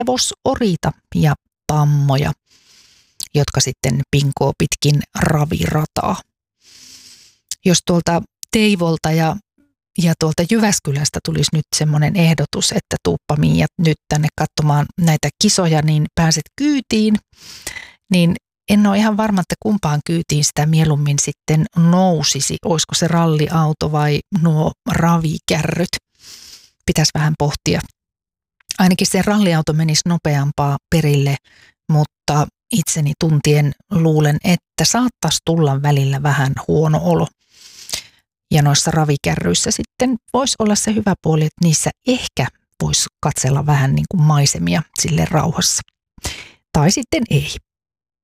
hevosorita ja pammoja, jotka sitten pinkoo pitkin ravirataa. Jos tuolta Teivolta ja tuolta Jyväskylästä tulisi nyt semmoinen ehdotus, että tuuppa Miia nyt tänne katsomaan näitä kisoja, niin pääset kyytiin, niin en ole ihan varma, että kumpaan kyytiin sitä mieluummin sitten nousisi. Olisiko se ralliauto vai nuo ravikärryt? Pitäisi vähän pohtia. Ainakin se ralliauto menisi nopeampaa perille, mutta itseni tuntien luulen, että saattaisi tulla välillä vähän huono olo. Ja noissa ravikärryissä sitten voisi olla se hyvä puoli, että niissä ehkä voisi katsella vähän niin kuin maisemia sille rauhassa. Tai sitten ei.